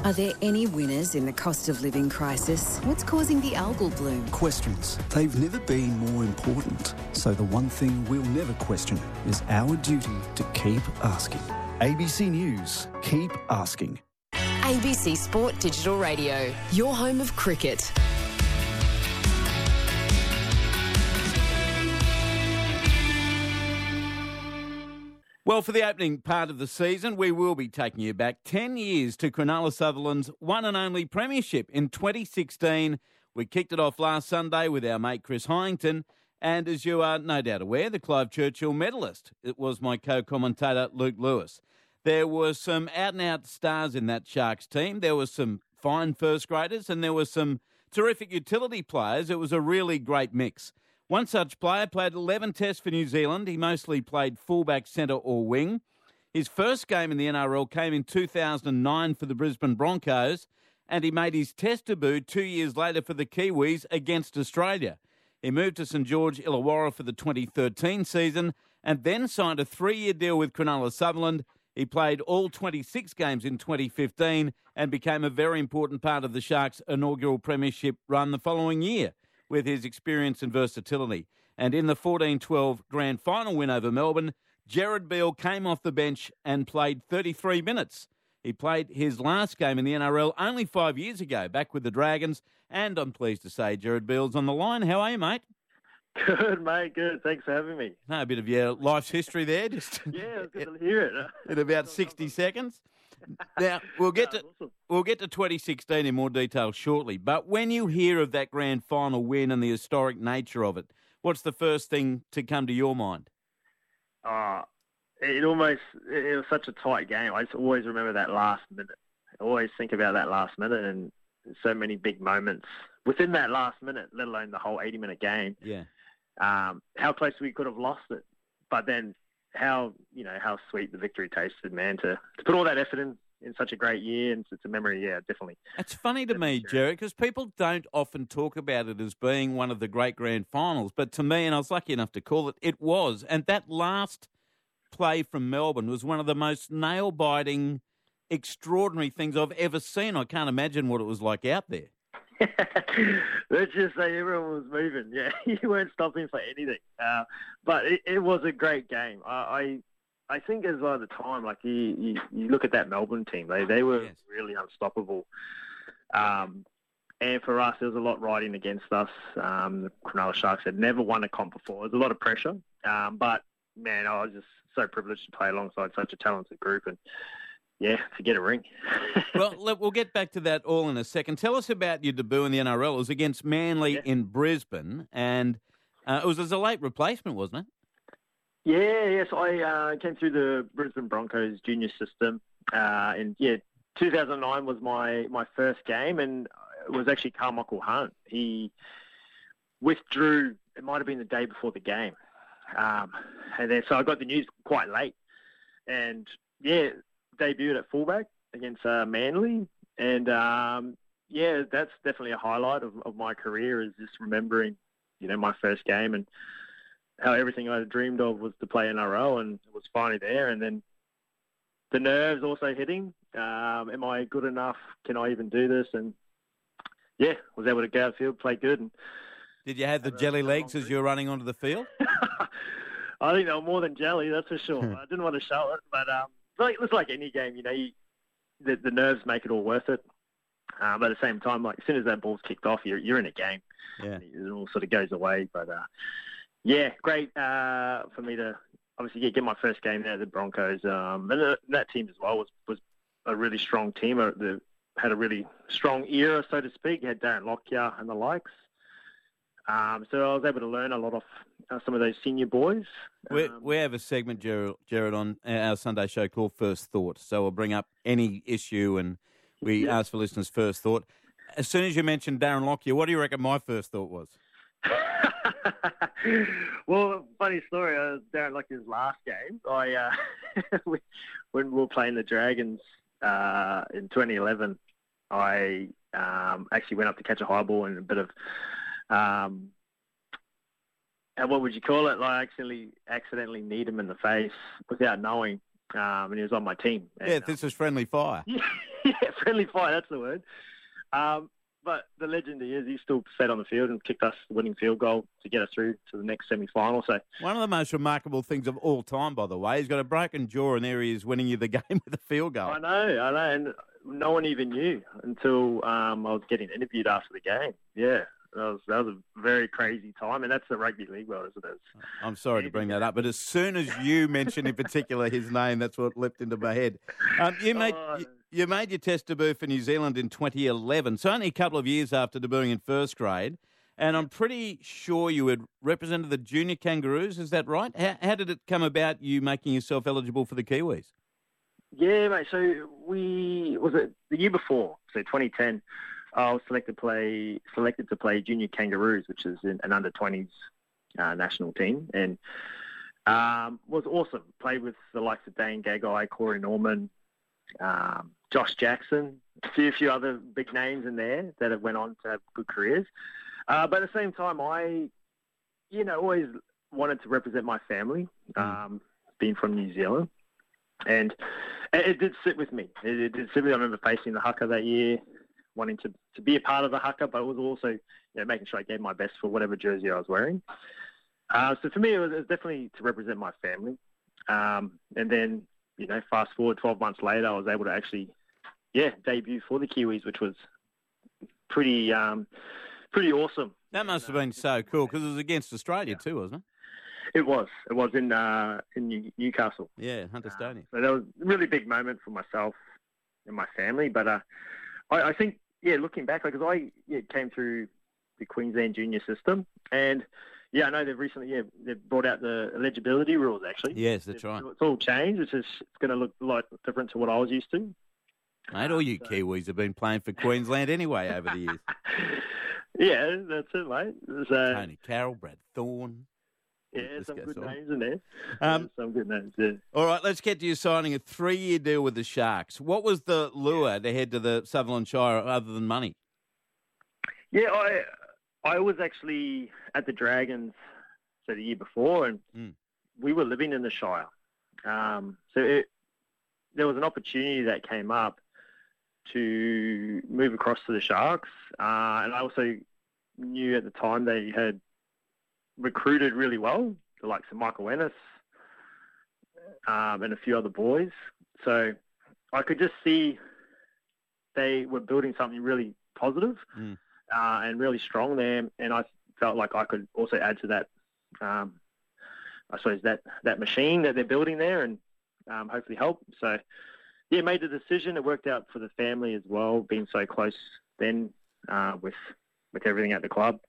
Are there any winners in the cost of living crisis? What's causing the algal bloom? Questions. They've never been more important. So the one thing we'll never question is our duty to keep asking. ABC News. Keep asking. ABC Sport Digital Radio, your home of cricket. Well, for the opening part of the season, we will be taking you back 10 years to Cronulla Sutherland's one and only premiership in 2016. We kicked it off last Sunday with our mate Chris Hyington, and as you are no doubt aware, the Clive Churchill medalist. It was my co-commentator Luke Lewis. There were some out-and-out stars in that Sharks team. There were some fine first graders, and there were some terrific utility players. It was a really great mix. One such player played 11 tests for New Zealand. He mostly played fullback, centre or wing. His first game in the NRL came in 2009 for the Brisbane Broncos, and he made his test debut 2 years later for the Kiwis against Australia. He moved to St George Illawarra for the 2013 season and then signed a 3-year deal with Cronulla Sutherland. He played all 26 games in 2015 and became a very important part of the Sharks' inaugural premiership run the following year, with his experience and versatility. And in the 14-12 grand final win over Melbourne, Jared Beale came off the bench and played 33 minutes. He played his last game in the NRL only 5 years ago, back with the Dragons, and I'm pleased to say Jared Beale's on the line. How are you, mate? Good, mate. Good. Thanks for having me. No, a bit of your life's history there. Just yeah, it's good to hear it. In about 60 seconds. Now, we'll get to 2016 in more detail shortly, but when you hear of that grand final win and the historic nature of it, what's the first thing to come to your mind? It was such a tight game. I just always remember that last minute. I always think about that last minute and so many big moments within that last minute, let alone the whole 80-minute game. Yeah. How close we could have lost it, but then how sweet the victory tasted, man, to put all that effort in such a great year, and it's a memory, yeah, definitely. It's funny to me, Jared, because people don't often talk about it as being one of the great grand finals, but to me, and I was lucky enough to call it, it was. And that last play from Melbourne was one of the most nail-biting, extraordinary things I've ever seen. I can't imagine what it was like out there. Let's just say everyone was moving. Yeah, you weren't stopping for anything. But it was a great game. I think as well at the time, like you look at that Melbourne team, they were really unstoppable. And for us, there was a lot riding against us. The Cronulla Sharks had never won a comp before. There was a lot of pressure. But man, I was just so privileged to play alongside such a talented group, and yeah, to get a ring. Well, we'll get back to that all in a second. Tell us about your debut in the NRL. It was against Manly in Brisbane, and it was as a late replacement, wasn't it? Yes. I came through the Brisbane Broncos junior system. 2009 was my first game, and it was actually Carmichael Hunt. He withdrew, it might have been the day before the game. And then so I got the news quite late. And, yeah, debuted at fullback against Manly, and that's definitely a highlight of my career, is just remembering, my first game and how everything I dreamed of was to play NRL, and it was finally there. And then the nerves also hitting. Am I good enough? Can I even do this? And yeah, was able to go outfield, play good. And did you have the jelly legs as you were running onto the field? I think they were more than jelly, that's for sure. I didn't want to show it, but it's like any game, the nerves make it all worth it. But at the same time, like as soon as that ball's kicked off, you're in a game. Yeah. It all sort of goes away. But great for me to obviously get my first game there at the Broncos. And that team as well was a really strong team. They had a really strong era, so to speak. You had Darren Lockyer and the likes. So I was able to learn a lot of some of those senior boys. We have a segment, Jared, on our Sunday show called First Thought. So we'll bring up any issue and we ask for listeners' first thought. As soon as you mentioned Darren Lockyer, what do you reckon my first thought was? Well, funny story. Darren Lockyer's last game, when we were playing the Dragons in 2011, I actually went up to catch a high ball and a bit of and what would you call it? Like accidentally kneed him in the face without knowing, and he was on my team. And, this was friendly fire. friendly fire, that's the word. But the legend is he still sat on the field and kicked us the winning field goal to get us through to the next semi-final. So one of the most remarkable things of all time, by the way, he's got a broken jaw and there he is winning you the game with a field goal. I know, and no one even knew until I was getting interviewed after the game. Yeah. That was a very crazy time, and that's the rugby league world, isn't it? I'm sorry to bring that up, but as soon as you mentioned in particular his name, that's what leapt into my head. You made your test debut for New Zealand in 2011, so only a couple of years after debuting in first grade, and I'm pretty sure you had represented the junior Kangaroos, is that right? How did it come about, you making yourself eligible for the Kiwis? Yeah, mate, so was it the year before, so 2010, I was selected to play Junior Kangaroos, which is an under-20s national team, and was awesome. Played with the likes of Dane Gagai, Corey Norman, Josh Jackson, a few other big names in there that have went on to have good careers. But at the same time, I, always wanted to represent my family, being from New Zealand, and it did sit with me. It did sit with me. I remember facing the haka that year, wanting to be a part of the haka, but it was also making sure I gave my best for whatever jersey I was wearing. So for me, it was definitely to represent my family. And then, fast forward 12 months later, I was able to actually, debut for the Kiwis, which was pretty awesome. That must have been so cool because it was against Australia too, wasn't it? It was. It was in Newcastle. Yeah, Hunter Stadium. So that was a really big moment for myself and my family. But I think, looking back, because I came through the Queensland junior system, and I know they've recently they've brought out the eligibility rules actually. Yes, that's right. It's all changed. It's going to look a lot different to what I was used to. Mate, all you Kiwis have been playing for Queensland anyway over the years. Yeah, that's it, mate. Tony Carroll, Brad Thorne. Yeah, some good names in there. Some good names, yeah. All right, let's get to you signing a 3-year deal with the Sharks. What was the lure to head to the Sutherland Shire other than money? Yeah, I was actually at the Dragons the year before, and we were living in the Shire. So there was an opportunity that came up to move across to the Sharks, and I also knew at the time they had recruited really well, the likes of Michael Ennis and a few other boys. So I could just see they were building something really positive and really strong there, and I felt like I could also add to that, I suppose, that machine that they're building there and hopefully help. So, made the decision. It worked out for the family as well, being so close then with everything at the club.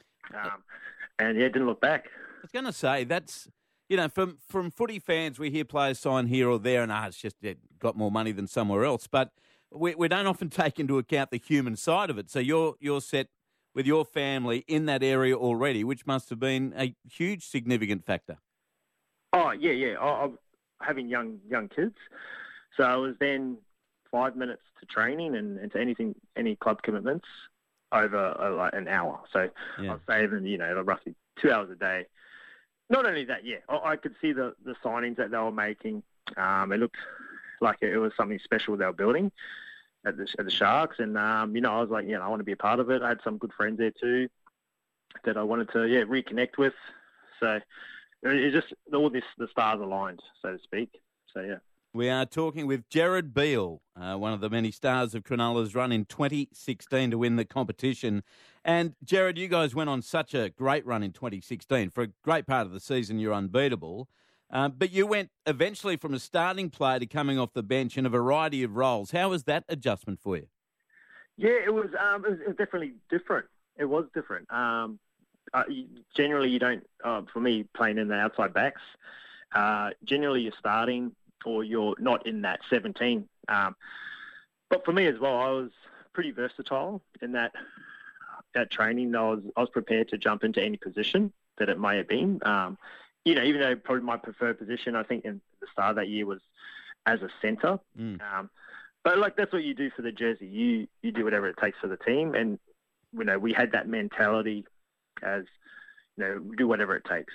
And didn't look back. I was going to say, that's, from footy fans, we hear players sign here or there and it's just got more money than somewhere else. But we don't often take into account the human side of it. So you're set with your family in that area already, which must have been a huge significant factor. Oh, yeah. I'm having young kids. So I was then 5 minutes to training and to any club commitments over an hour. So I was saving, roughly 2 hours a day. Not only that, I could see the signings that they were making. It looked like it was something special they were building at the Sharks. And, I was like, I want to be a part of it. I had some good friends there too that I wanted to, reconnect with. So it just, the stars aligned, so to speak. So, yeah. We are talking with Jared Beale, one of the many stars of Cronulla's run in 2016 to win the competition. And, Jared, you guys went on such a great run in 2016. For a great part of the season, you're unbeatable. But you went eventually from a starting player to coming off the bench in a variety of roles. How was that adjustment for you? Yeah, it was definitely different. It was different. Generally, you don't, for me, playing in the outside backs, generally you're starting or you're not in that 17. But for me as well, I was pretty versatile in that training. I was prepared to jump into any position that it may have been. Even though probably my preferred position, I think in the start of that year was as a centre. But that's what you do for the jersey. You do whatever it takes for the team. And, we had that mentality as, do whatever it takes.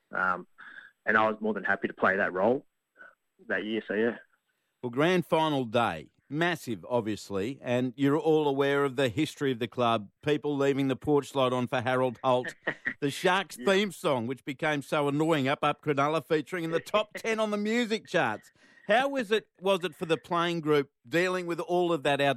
And I was more than happy to play that role that year. So, yeah. Well, grand final day, Massive, obviously, and you're all aware of the history of the club, people leaving the porch light on for Harold Holt, the Sharks theme song, which became so annoying, Up Up Cronulla, featuring in the top 10 on the music charts. How was it for the playing group dealing with all of that